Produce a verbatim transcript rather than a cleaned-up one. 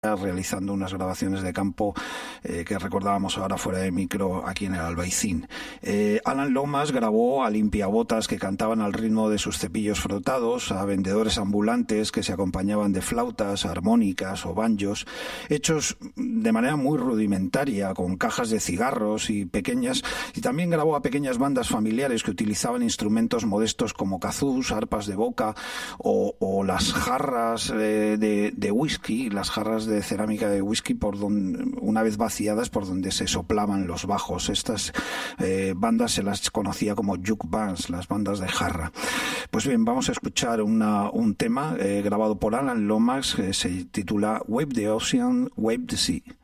realizando unas grabaciones de campo eh, que recordábamos ahora fuera de micro aquí en el Albaicín. Eh, Alan Lomas grabó a limpiabotas que cantaban al ritmo de sus cepillos frotados, a vendedores ambulantes que se acompañaban de flautas, armónicas o banjos, hechos de manera muy rudimentaria, con cajas de cigarros y pequeñas, y también grabó a pequeñas bandas familiares que utilizaban instrumentos modestos como kazús, arpas de boca o, o las jarras eh, de, de whisky, las jarras de de cerámica de whisky por donde, una vez vaciadas, por donde se soplaban los bajos. Estas eh, bandas se las conocía como juke bands, las bandas de jarra. Pues bien, vamos a escuchar una, un tema eh, grabado por Alan Lomax que se titula Wave the Ocean, Wave the Sea.